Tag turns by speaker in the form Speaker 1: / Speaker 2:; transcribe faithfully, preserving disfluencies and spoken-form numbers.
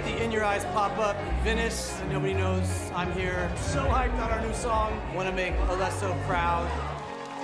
Speaker 1: the In Your Eyes pop-up in Venice. Nobody knows I'm here. So hyped on our new song. Want to make Alesso proud.